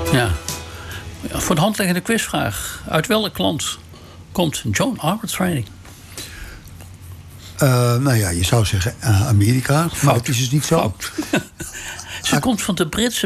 Ja. Voor de hand liggende quizvraag. Uit welk land komt Joan Armatrading? Nou ja, je zou zeggen Amerika. Fout. Maar dat is dus niet zo. Fout. Ze komt van de Britse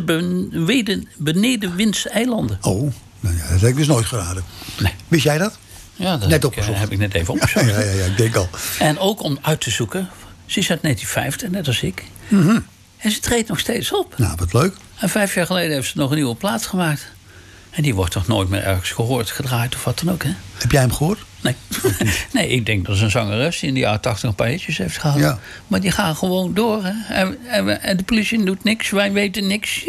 Benedenwindseilanden. Oh, nou ja, dat heb ik dus nooit geraden. Nee. Wist jij dat? Ja, dat heb ik net even opgezocht. Ja, ik denk al. En ook om uit te zoeken, ze is uit 1950, net als ik. Mm-hmm. En ze treedt nog steeds op. Nou, wat leuk. En 5 jaar geleden heeft ze nog een nieuwe plaat gemaakt. En die wordt toch nooit meer ergens gehoord, gedraaid of wat dan ook, hè? Heb jij hem gehoord? Nee. Nee, ik denk dat is een zangeres die in de jaren 80 een paar hitjes heeft gehad. Ja. Maar die gaan gewoon door, hè? En de politie doet niks, wij weten niks.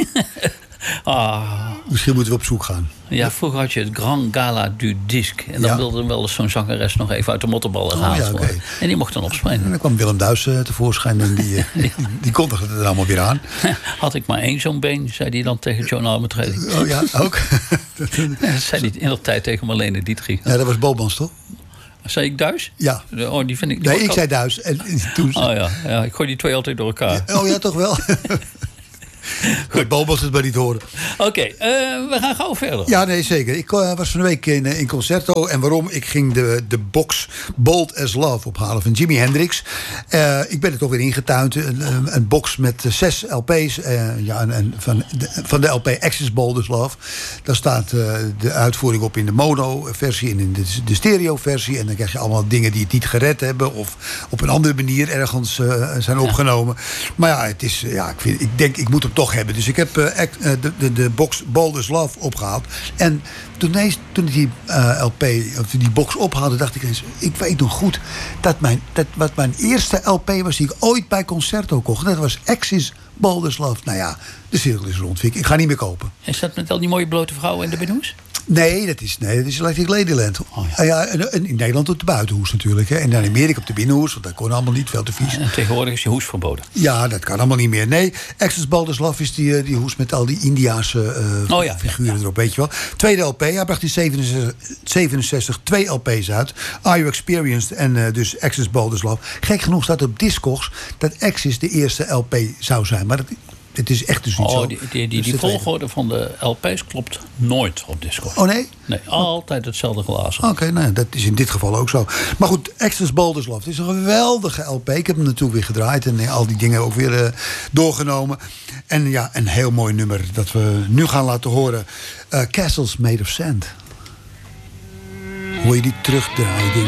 Misschien moeten we op zoek gaan. Ja, vroeger had je het Grand Gala du Disque. En dan wilde er wel eens zo'n zangeres nog even uit de mottenballen gehaald worden. En die mocht dan opspringen. En dan kwam Willem Duis tevoorschijn en die kondigde het er allemaal weer aan. Had ik maar één zo'n been, zei hij dan tegen Joan Armatrading. Oh ja, ook? Dat zei hij in de tijd tegen Marlene Dietrich. Ja, dat was Bobans, toch? Zei ik Duis? Ja. Oh, die vind ik... Nee, ik zei Duis. En toen... Oh ja, ik gooi die twee altijd door elkaar. Oh ja, toch wel? Goed, Bobans het maar niet horen. Oké, we gaan gauw verder. Ja, nee, zeker. Ik was van de week in Concerto. En waarom? Ik ging de box Bold as Love ophalen van Jimi Hendrix. Ik ben er toch weer ingetuind. Een box met 6 LP's. Van de LP Access Bold as Love. Daar staat de uitvoering op in de mono-versie en in de stereo-versie. En dan krijg je allemaal dingen die het niet gered hebben. Of op een andere manier ergens zijn opgenomen. Maar ja, het is, ik denk, ik moet hem toch hebben. Dus ik heb de box Bold as Love opgehaald. En toen ik die LP, of die box ophaalde, dacht ik eens, ik weet nog goed wat mijn eerste LP was die ik ooit bij Concerto kocht. Dat was Axis Bold as Love. Nou ja, de cirkel is rond. Ik ga niet meer kopen. Is dat met al die mooie blote vrouwen in de binnenhoes? Nee, dat is Electric Ladyland. Oh, ja. In Nederland op de buitenhoes natuurlijk. Hè. En in Amerika op de binnenhoes, want dat kon allemaal niet, veel te vies. En tegenwoordig is je hoes verboden. Ja, dat kan allemaal niet meer. Nee, Access Bold as Love is die hoes met al die Indiaanse figuren erop, weet je wel. Tweede LP, hij bracht in 67 2 LP's uit. Are You Experienced en dus Access Bold as Love. Gek genoeg staat op Discogs dat Access de eerste LP zou zijn. Maar het is echt dus niet zo. Die volgorde van de LP's klopt nooit op Discord. Oh nee? Nee, altijd hetzelfde glazen. Oké, nou, dat is in dit geval ook zo. Maar goed, Access Bold as Love. Het is een geweldige LP. Ik heb hem natuurlijk weer gedraaid en al die dingen ook weer doorgenomen. En ja, een heel mooi nummer dat we nu gaan laten horen. Castles Made of Sand. Hoe je die terugdraait.